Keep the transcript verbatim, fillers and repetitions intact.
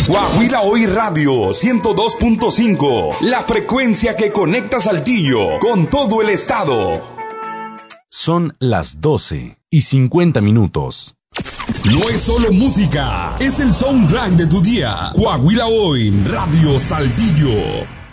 Coahuila Hoy Radio ciento dos punto cinco, la frecuencia que conecta Saltillo con todo el estado. Son las doce y cincuenta minutos. No es solo música, es el soundtrack de tu día. Coahuila Hoy Radio Saltillo.